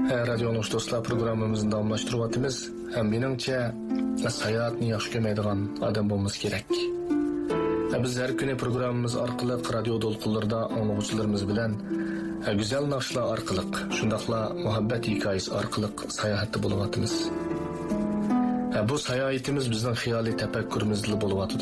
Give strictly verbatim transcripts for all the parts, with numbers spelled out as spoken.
Radio Dostlar programımızın davamlaştırıvatımız hem benimce seyahatini yaxşı kömeydiğen adam olmamız gerek. Biz her günü programımız arkalık radyo dolkullarda anlıqçılarımız bilen güzel nakşlar arkalık, şundakla muhabbet hikayesi arkalık seyahatte buluvatımız. Bu seyahatimiz bizden xiyali tefekkürümüzle buluvatıdı.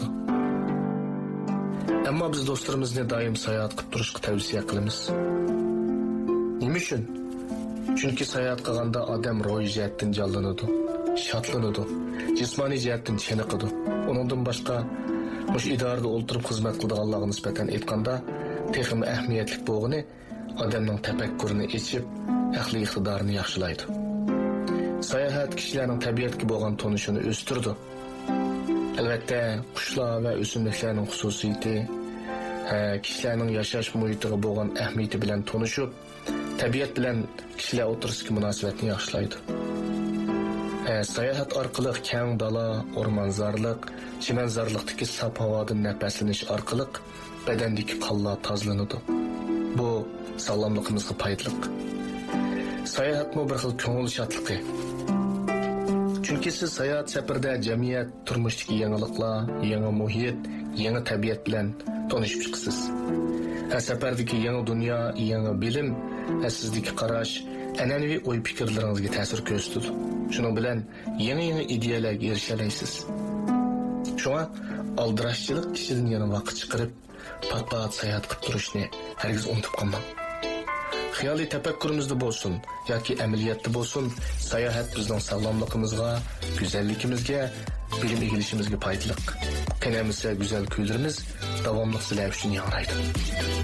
Ama biz dostlarımızla daim seyahat kıp duruşku tavsiye kılımız. Nima üçün? Çünkü seyahat qilganda adam ruhiy jihatdan canlanadi, shodlanadi, jismoniy jihatdan cheniqadi. Onundan boshqa mush idorada o'ltirib xizmat qiladiganlarga nisbatan aytganda, texim ahamiyatli bo'lgani odamning tafakkurini ochib, aqliy iqtidorini yaxshilaydi. Sayohat kishilarning tabiatga bo'lgan tanishini o'stirdi. Albatta, qushlar va o'simliklarning xususiyati, kishilarning yashash muhitiga bo'lgan ahamiyati bilan tanishib, tabiat bilan kishilar o'tirishga munosabatni yaxshilaydi. Sayohat orqali keng dala, o'rmonzorlik, chimanzorlikdagi saf havodan nafaslanish orqali badandagi qonlar tozlanadi. Bu sog'lomligimizga foydali. Sayohatmi bir xil ko'ngil shodligi. Chunki siz sayohat safarda jamiyat, turmushdagi yangiliklar, yangi muhit, yangi tabiat bilan tanishib chiqasiz. Safardagi yangi dunyo, yangi bilim, sizdagi qarash, an'anaviy o'y fikrlaringizga ta'sir ko'rsatadi. Shuning bilan yangi-yangi ideyalarga erisha olasiz. Shunga aldirashchilik kishidan yana vaqt chiqarib, faqat sayohat qilib turishni hargiz unutib qolmang. Xiyoliy tafakkurimizda bo'lsin yoki amaliyotda bo'lsin, sayohat bizning sog'lomligimizga, go'zalligimizga, bilim egilishimizga foydali. Qanamizsa go'zal kuylarimiz davomli sizlar uchun yangraydi.